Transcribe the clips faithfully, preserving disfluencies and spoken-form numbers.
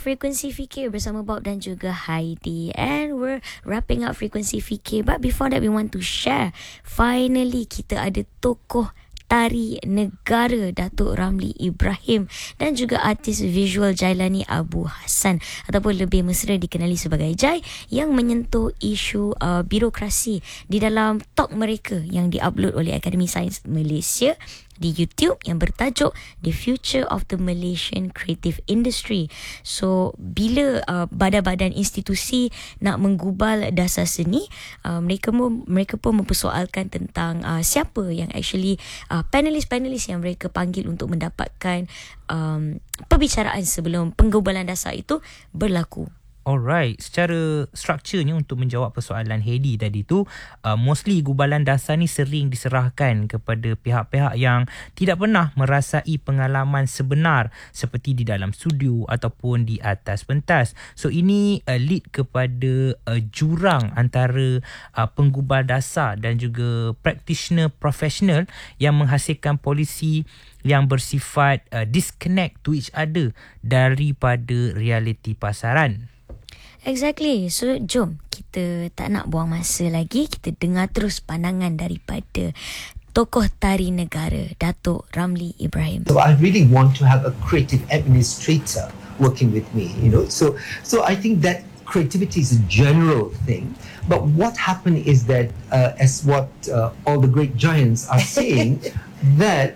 Frekuensi Fikir bersama Bob dan juga Heidi. And we're wrapping up Frekuensi Fikir. But before that, we want to share. Finally, kita ada tokoh tari negara Datuk Ramli Ibrahim dan juga artis visual Jailani Abu Hassan ataupun lebih mesra dikenali sebagai Jai, yang menyentuh isu uh, birokrasi di dalam talk mereka yang diupload oleh Akademi Sains Malaysia di YouTube yang bertajuk The Future of the Malaysian Creative Industry. So bila uh, badan-badan institusi nak menggubal dasar seni, uh, mereka pun mereka pun mempersoalkan tentang uh, siapa yang actually uh, panelis-panelis yang mereka panggil untuk mendapatkan um, perbicaraan sebelum penggubalan dasar itu berlaku. Alright, secara strukturnya untuk menjawab persoalan Heidi tadi tu, uh, mostly gubalan dasar ni sering diserahkan kepada pihak-pihak yang tidak pernah merasai pengalaman sebenar seperti di dalam studio ataupun di atas pentas. So ini uh, lead kepada uh, jurang antara uh, penggubal dasar dan juga practitioner profesional yang menghasilkan polisi yang bersifat uh, disconnect to each other daripada realiti pasaran. Exactly. So, jom kita tak nak buang masa lagi. Kita dengar terus pandangan daripada tokoh tari negara, Datuk Ramli Ibrahim. So, I really want to have a creative administrator working with me, you know. So, so I think that creativity is a general thing. But what happened is that, uh, as what uh, all the great giants are saying, that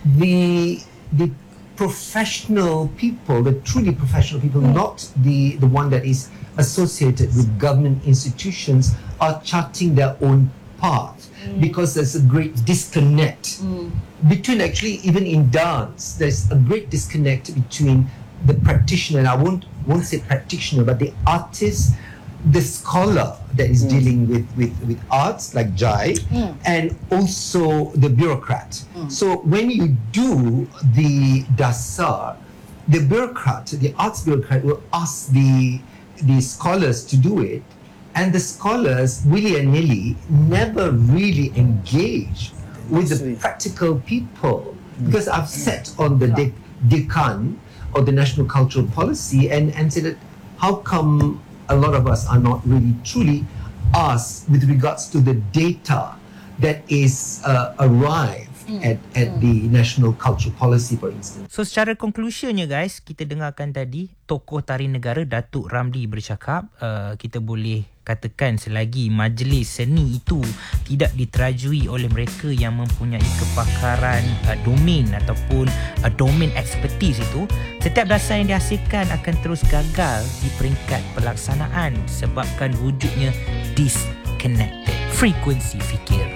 the the professional people, the truly professional people, mm. not the, the one that is associated with government institutions, are charting their own path mm. because there's a great disconnect mm. between, actually even in dance, there's a great disconnect between the practitioner, and I won't, won't say practitioner, but the artist, the scholar that is mm. dealing with, with, with arts like Jai, mm. and also the bureaucrat. Mm. So when you do the dasar, the bureaucrat, the arts bureaucrat will ask the, the scholars to do it, and the scholars, willy-nilly, never really engage with the practical people. Mm. Because I've sat on the de- decan or the National Cultural Policy and, and said that how come a lot of us are not really truly asked with regards to the data that is uh, arrived mm. at, at mm. the National Cultural Policy, for instance. So secara conclusionnya guys, kita dengarkan tadi tokoh tari negara Datuk Ramli bercakap, uh, kita boleh katakan selagi majlis seni itu tidak diterajui oleh mereka yang mempunyai kepakaran uh, domain ataupun uh, domain expertise itu, setiap dasar yang dihasilkan akan terus gagal di peringkat pelaksanaan sebabkan wujudnya disconnected. Frekuensi Fikir.